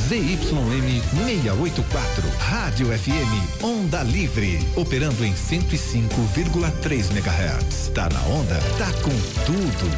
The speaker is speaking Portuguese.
ZYM 684, Rádio FM, Onda Livre, operando em 105,3 MHz. Tá na onda, tá com tudo.